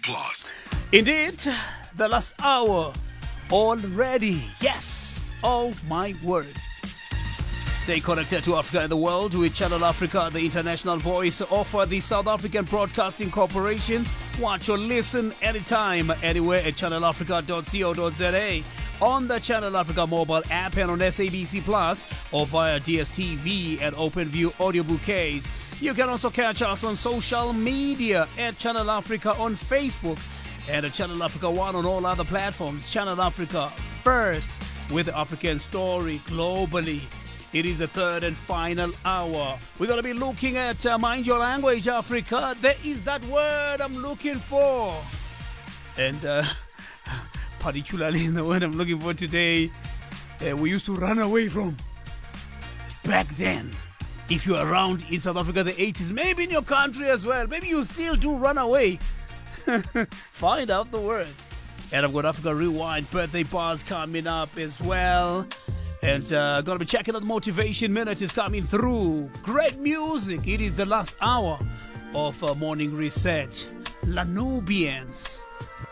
Plus. Indeed, the last hour already. Yes. Oh my word. Stay connected to Africa and the world with Channel Africa, the international voice of the South African Broadcasting Corporation. Watch or listen anytime, anywhere at channelafrica.co.za, on the Channel Africa mobile app and on SABC Plus, or via DSTV and OpenView audio bouquets. You can also catch us on social media at Channel Africa on Facebook and at Channel Africa One on all other platforms. Channel Africa, first with the African story globally. It is the third and final hour. We're going to be looking at Mind Your Language, Africa. There is that word I'm looking for. And particularly in the word I'm looking for today, we used to run away from. Back then, if you're around in South Africa, the 80s, maybe in your country as well, maybe you still do run away. Find out the word. And I've got Africa Rewind birthday bars coming up as well. And gonna be checking out the Motivation Minute is coming through. Great music. It is the last hour of Morning Reset. La Nubians.